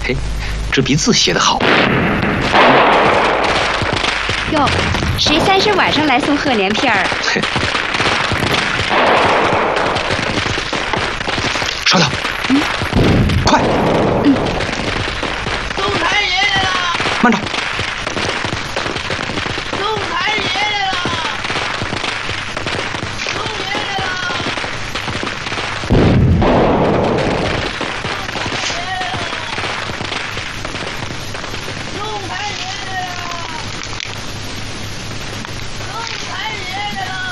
嘿，这比字写得好。 哟，谁30晚上来送贺年片儿？ 烧掉，快！